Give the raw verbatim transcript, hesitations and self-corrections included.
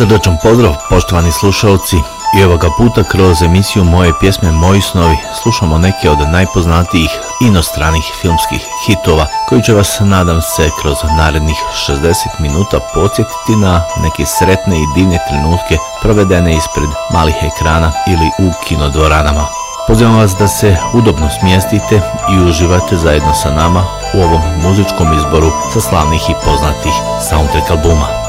Srdačan pozdrav, poštovani slušalci, i ovoga puta kroz emisiju Moje pjesme, moji snovi slušamo neke od najpoznatijih inostranih filmskih hitova koji će vas, nadam se, kroz narednih šezdeset minuta podsjetiti na neke sretne i divne trenutke provedene ispred malih ekrana ili u kinodvoranama. Pozivam vas da se udobno smjestite i uživate zajedno sa nama u ovom muzičkom izboru sa slavnih i poznatih soundtrack albuma.